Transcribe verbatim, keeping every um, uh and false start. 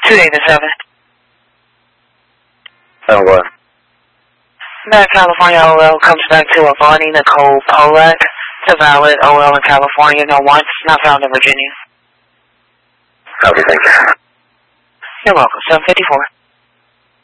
two eighty-seven. Oh, what? That California O L comes back to a Bonnie Nicole Polak. It's a valid O L in California, no warrants, not found in Virginia. Okay, thank you. You're welcome. seven fifty-four.